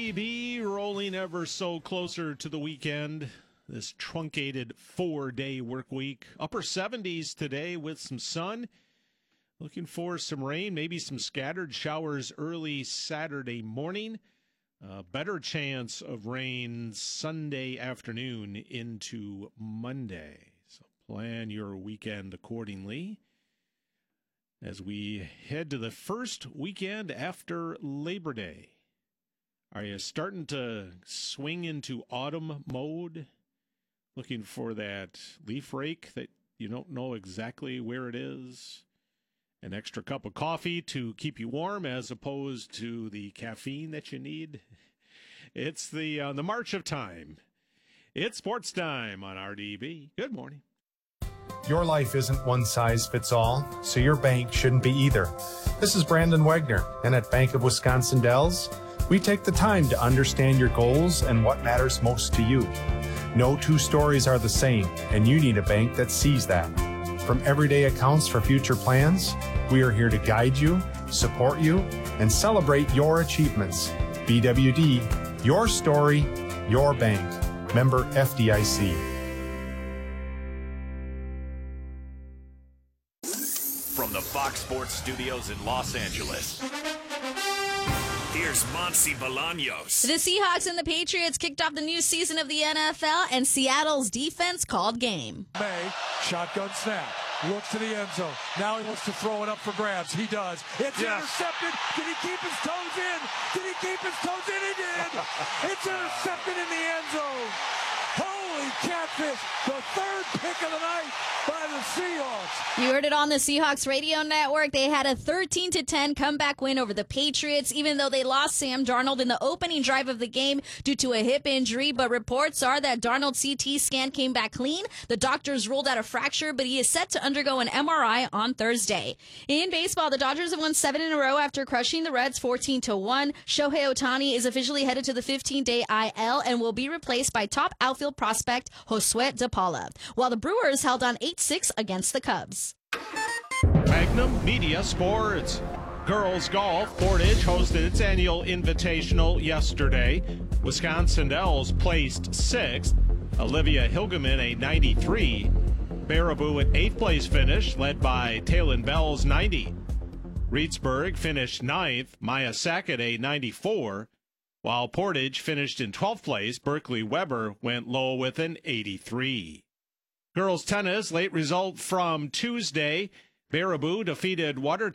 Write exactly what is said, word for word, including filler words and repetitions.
D B rolling ever so closer to the weekend. This truncated four-day work week. Upper seventies today with some sun. Looking for some rain, maybe some scattered showers early Saturday morning. Uh, better chance of rain Sunday afternoon into Monday. So plan your weekend accordingly. As we head to the first weekend after Labor Day. Are you starting to swing into autumn mode? Looking for that leaf rake that you don't know exactly where it is? An extra cup of coffee to keep you warm as opposed to the caffeine that you need? It's the, uh, the march of time. It's sports time on R D B. Good morning. Your life isn't one size fits all, so your bank shouldn't be either. This is Brandon Wegner, and at Bank of Wisconsin Dells, we take the time to understand your goals and what matters most to you. No two stories are the same, and you need a bank that sees that. From everyday accounts for future plans, we are here to guide you, support you, and celebrate your achievements. B W D, your story, your bank. Member F D I C. From the Fox Sports Studios in Los Angeles, here's Monty Bolaños. The Seahawks and the Patriots kicked off the new season of the N F L, and Seattle's defense called game. May, shotgun snap, looks to the end zone. Now he wants to throw it up for grabs. He does. It's yes. intercepted. Did he keep his toes in? Did he keep his toes in? He did. It's intercepted in the end zone. Holy catfish, the third pick of the night by the Seahawks. You heard it on the Seahawks radio network. They had a thirteen to ten comeback win over the Patriots, even though they lost Sam Darnold in the opening drive of the game due to a hip injury. But reports are that Darnold's C T scan came back clean. The doctors ruled out a fracture, but he is set to undergo an M R I on Thursday. In baseball, the Dodgers have won seven in a row after crushing the Reds fourteen to one. Shohei Ohtani is officially headed to the fifteen-day I L and will be replaced by top outfield prospect Josue De Paula, while the Brewers held on eight six against the Cubs. Magnum Media Sports. Girls Golf. Portage hosted its annual invitational yesterday. Wisconsin Dells placed sixth. Olivia Hilgeman, a ninety-three. Baraboo at eighth place finish, led by Taylon Bell's ninety. Reedsburg finished ninth. Maya Sackett, a ninety-four. While Portage finished in twelfth place, Berkeley Weber went low with an eighty-three. Girls tennis, late result from Tuesday. Baraboo defeated Watertown